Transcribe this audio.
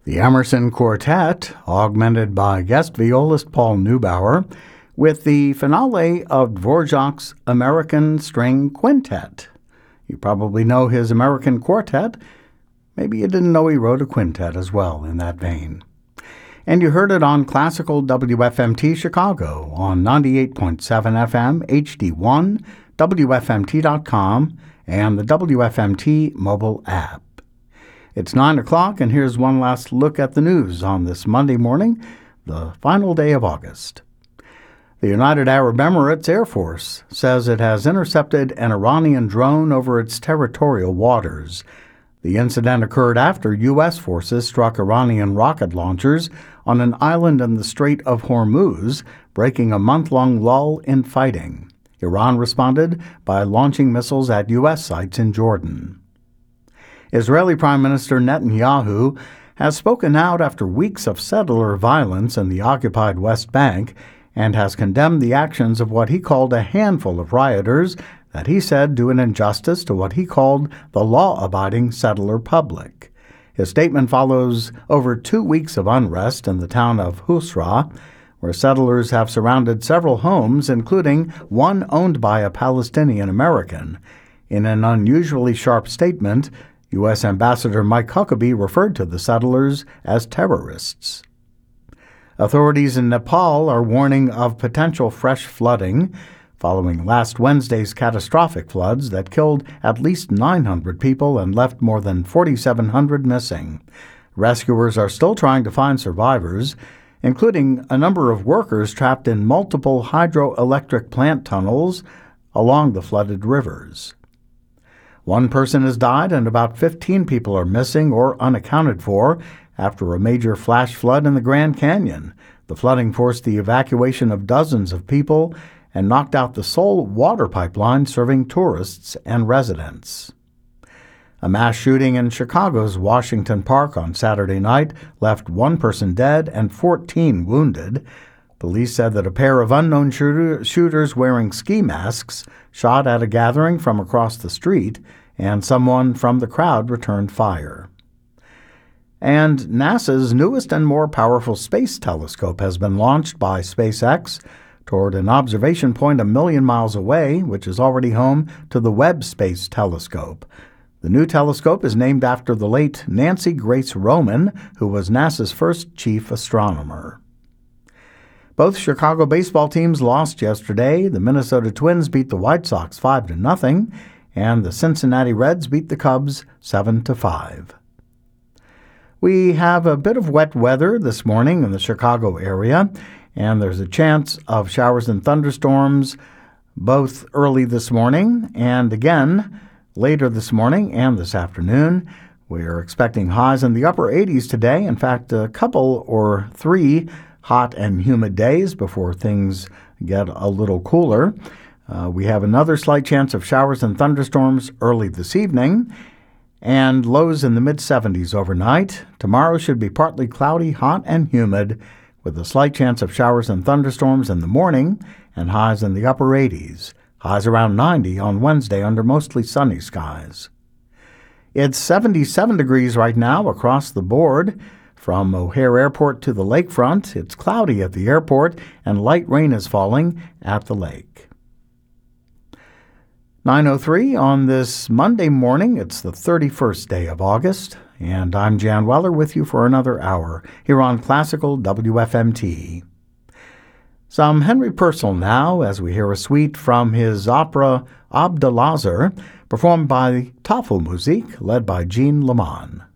The Emerson Quartet, augmented by guest violist Paul Neubauer, with the finale of Dvorak's American String Quintet. You probably know his American Quartet. Maybe you didn't know he wrote a quintet as well in that vein. And you heard it on Classical WFMT Chicago on 98.7 FM HD1, WFMT.com, and the WFMT mobile app. It's 9 o'clock, and here's one last look at the news on this Monday morning, the final day of August. The United Arab Emirates Air Force says it has intercepted an Iranian drone over its territorial waters. The incident occurred after U.S. forces struck Iranian rocket launchers on an island in the Strait of Hormuz, breaking a month-long lull in fighting. Iran responded by launching missiles at U.S. sites in Jordan. Israeli Prime Minister Netanyahu has spoken out after weeks of settler violence in the occupied West Bank and has condemned the actions of what he called a handful of rioters that he said do an injustice to what he called the law-abiding settler public. His statement follows over 2 weeks of unrest in the town of Husra, where settlers have surrounded several homes, including one owned by a Palestinian American. In an unusually sharp statement, U.S. Ambassador Mike Huckabee referred to the settlers as terrorists. Authorities in Nepal are warning of potential fresh flooding following last Wednesday's catastrophic floods that killed at least 900 people and left more than 4,700 missing. Rescuers are still trying to find survivors, including a number of workers trapped in multiple hydroelectric plant tunnels along the flooded rivers. One person has died and about 15 people are missing or unaccounted for after a major flash flood in the Grand Canyon. The flooding forced the evacuation of dozens of people and knocked out the sole water pipeline serving tourists and residents. A mass shooting in Chicago's Washington Park on Saturday night left one person dead and 14 wounded. Police said that a pair of unknown shooters wearing ski masks shot at a gathering from across the street, and someone from the crowd returned fire. And NASA's newest and more powerful space telescope has been launched by SpaceX toward an observation point 1 million miles away, which is already home to the Webb Space Telescope. The new telescope is named after the late Nancy Grace Roman, who was NASA's first chief astronomer. Both Chicago baseball teams lost yesterday. The Minnesota Twins beat the White Sox 5-0, and the Cincinnati Reds beat the Cubs 7-5. We have a bit of wet weather this morning in the Chicago area, and there's a chance of showers and thunderstorms both early this morning and again later this morning and this afternoon. We are expecting highs in the upper 80s today. In fact, a couple or 3 hot and humid days before things get a little cooler. We have another slight chance of showers and thunderstorms early this evening, and lows in the mid-70s overnight. Tomorrow should be partly cloudy, hot, and humid, with a slight chance of showers and thunderstorms in the morning, and highs in the upper 80s. Highs around 90 on Wednesday under mostly sunny skies. It's 77 degrees right now across the board. From O'Hare Airport to the lakefront, it's cloudy at the airport, and light rain is falling at the lake. 9:03 on this Monday morning. It's the 31st day of August, and I'm Jan Weller with you for another hour here on Classical WFMT. Some Henry Purcell now, as we hear a suite from his opera Abdelazar, performed by Tafelmusik, led by Jean Lamont.